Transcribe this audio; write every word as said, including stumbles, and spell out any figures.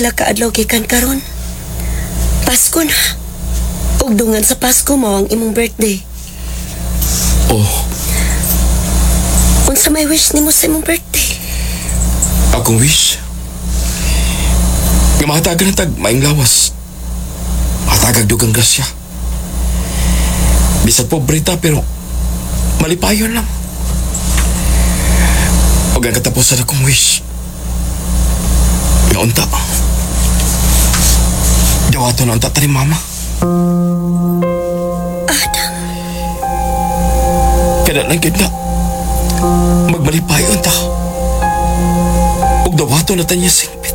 pila ka adlaw gikan karon. Pasko na. Ug dungan sa Pasko mao ang imong birthday. Oh, Unsa may wish nimo sa imong birthday? akong wish. Nga mahatagan na tag maing lawas. Mahatagag dugang grasya. Bisag pobreta pero malipayon lang. Huwag ang katapusan akong wish. Nga unta. Dawato na unta tani mama. Adam, Kada lang gid nga. Magmalipayon ta. Ug dawato na tanya singpi.